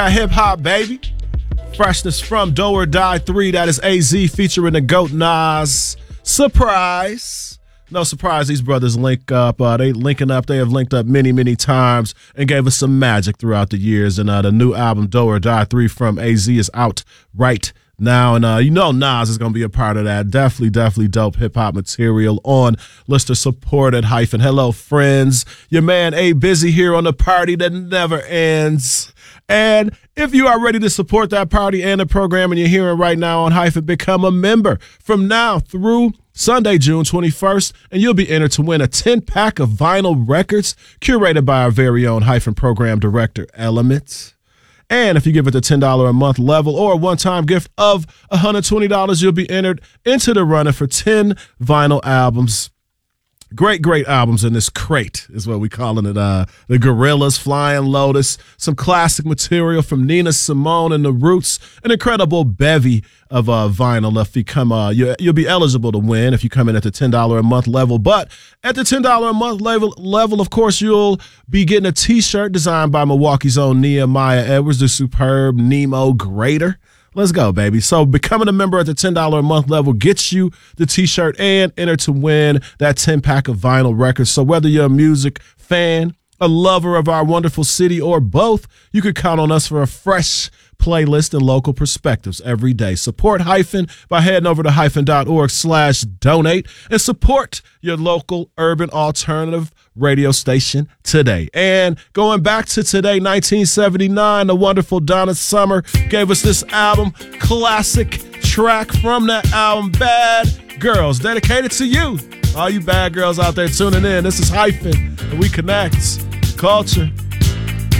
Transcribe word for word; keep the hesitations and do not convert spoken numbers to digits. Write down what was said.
Hip hop, baby. Freshness from Do or Die three. That is A Z featuring the GOAT Nas. Surprise. No surprise, these brothers link up. Uh, they linking up. They have linked up many, many times and gave us some magic throughout the years. And uh, the new album, Do or Die three from A Z, is out right now. And uh, you know Nas is going to be a part of that. Definitely, definitely dope hip-hop material on listener-supported hyphen. Hello, friends. Your man A Busy here on the party that never ends. And if you are ready to support that party and the program and you're hearing right now on Hyphen, become a member from now through Sunday, June twenty-first, and you'll be entered to win a ten-pack of vinyl records curated by our very own Hyphen program director, Element. And if you give it the ten dollars a month level or a one-time gift of one hundred twenty dollars, you'll be entered into the running for ten vinyl albums. Great, great albums in this crate is what we calling it. Uh, the Gorillaz, Flying Lotus, some classic material from Nina Simone and the Roots, an incredible bevy of uh, vinyl. If you come, uh, you, you'll be eligible to win if you come in at the ten dollars a month level. But at the ten dollars a month level, level, of course, you'll be getting a T-shirt designed by Milwaukee's own Nehemiah Edwards, the superb Nemo Grader. Let's go, baby. So becoming a member at the ten dollars a month level gets you the T-shirt and enter to win that ten-pack of vinyl records. So whether you're a music fan, a lover of our wonderful city, or both, you can count on us for a fresh playlist and local perspectives every day. Support Hyphen by heading over to hyphen.org slash donate and support your local urban alternative radio station today. And going back to today, nineteen seventy-nine, the wonderful Donna Summer gave us this album, classic track from that album, Bad Girls, dedicated to you. All you bad girls out there tuning in, this is Hyphen, and we connect culture.